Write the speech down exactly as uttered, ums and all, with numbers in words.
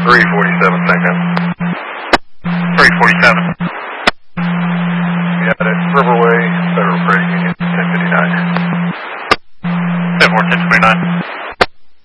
three forty-seven, thank you. three forty-seven. Yeah, that's Riverway, Federal Credit Union, ten fifty-nine. ten four, ten twenty-nine.